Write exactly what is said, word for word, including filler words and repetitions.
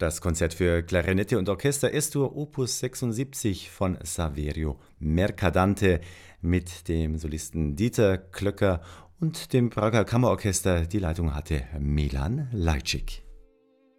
Das Konzert für Klarinette und Orchester Es-Dur Opus sechsundsiebzig von Saverio Mercadante mit dem Solisten Dieter Klöcker und dem Prager Kammerorchester. Die Leitung hatte Milan Lajcik.